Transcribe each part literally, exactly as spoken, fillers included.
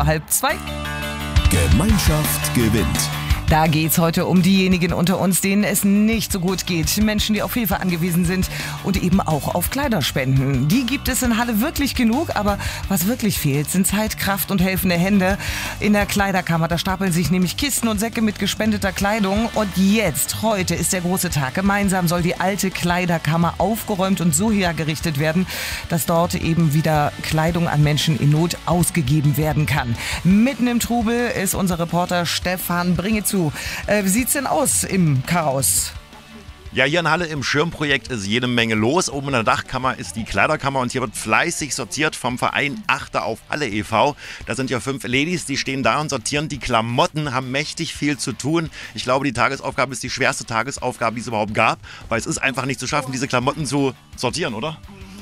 vor halb zwei. Gemeinschaft gewinnt. Da geht's heute um diejenigen unter uns, denen es nicht so gut geht. Menschen, die auf Hilfe angewiesen sind und eben auch auf Kleiderspenden. Die gibt es in Halle wirklich genug, aber was wirklich fehlt, sind Zeit, Kraft und helfende Hände. In der Kleiderkammer, da stapeln sich nämlich Kisten und Säcke mit gespendeter Kleidung. Und jetzt, heute ist der große Tag. Gemeinsam soll die alte Kleiderkammer aufgeräumt und so hergerichtet werden, dass dort eben wieder Kleidung an Menschen in Not ausgegeben werden kann. Mitten im Trubel ist unser Reporter Stefan Bringezu. Äh, wie sieht's denn aus im Chaos? Ja, hier in Halle im Schirmprojekt ist jede Menge los. Oben in der Dachkammer ist die Kleiderkammer und hier wird fleißig sortiert vom Verein Achter auf Halle e V Da sind ja fünf Ladies, die stehen da und sortieren die Klamotten, haben mächtig viel zu tun. Ich glaube, die Tagesaufgabe ist die schwerste Tagesaufgabe, die es überhaupt gab, weil es ist einfach nicht zu schaffen, diese Klamotten zu sortieren, oder?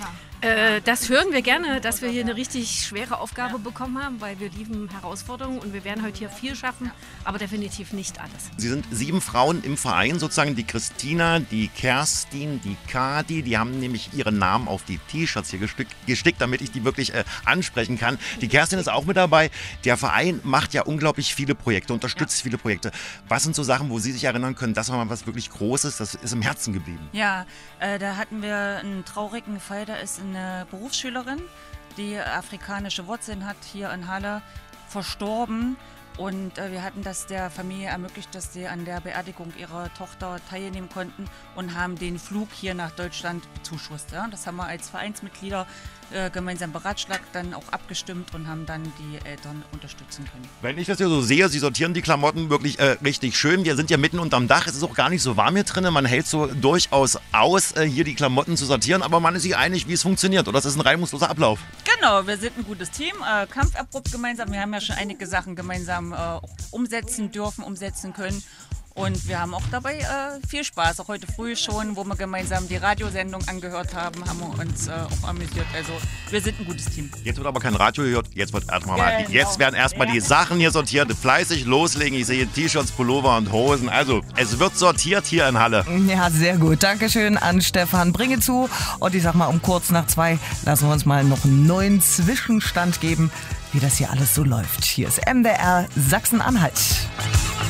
Äh, das hören wir gerne, dass wir hier eine richtig schwere Aufgabe bekommen haben, weil wir lieben Herausforderungen und wir werden heute hier viel schaffen, aber definitiv nicht alles. Sie sind sieben Frauen im Verein, sozusagen die Christina, die Kerstin, die Kati, die haben nämlich ihre Namen auf die T-Shirts hier gestickt, gestickt damit ich die wirklich äh, ansprechen kann. Die Kerstin ist auch mit dabei. Der Verein macht ja unglaublich viele Projekte, unterstützt ja. viele Projekte. Was sind so Sachen, wo Sie sich erinnern können, das war mal was wirklich Großes, das ist im Herzen geblieben? Ja, äh, da hatten wir einen traurigen Fall, da ist ein eine Berufsschülerin, die afrikanische Wurzeln hat, hier in Halle, verstorben. Und äh, wir hatten das der Familie ermöglicht, dass sie an der Beerdigung ihrer Tochter teilnehmen konnten und haben den Flug hier nach Deutschland bezuschusst. Ja? Das haben wir als Vereinsmitglieder äh, gemeinsam beratschlagt, dann auch abgestimmt und haben dann die Eltern unterstützen können. Wenn ich das hier so sehe, Sie sortieren die Klamotten wirklich äh, richtig schön. Wir sind ja mitten unterm Dach, es ist auch gar nicht so warm hier drin. Man hält so durchaus aus, äh, hier die Klamotten zu sortieren, aber man ist sich einig, wie es funktioniert. Oder das ist ein reibungsloser Ablauf. Genau, wir sind ein gutes Team, äh, kampferprobt gemeinsam. Wir haben ja schon einige Sachen gemeinsam äh, umsetzen dürfen, umsetzen können. Und wir haben auch dabei äh, viel Spaß. Auch heute früh schon, wo wir gemeinsam die Radiosendung angehört haben, haben wir uns äh, auch amüsiert. Also wir sind ein gutes Team. Jetzt wird aber kein Radio gehört, jetzt wird erstmal mal, Genau. jetzt werden erstmal ja. die Sachen hier sortiert, fleißig loslegen. Ich sehe T-Shirts, Pullover und Hosen. Also es wird sortiert hier in Halle. Ja, sehr gut. Dankeschön an Stefan Bringezu. Und ich sag mal, um kurz nach zwei lassen wir uns mal noch einen neuen Zwischenstand geben, wie das hier alles so läuft. Hier ist M D R Sachsen-Anhalt.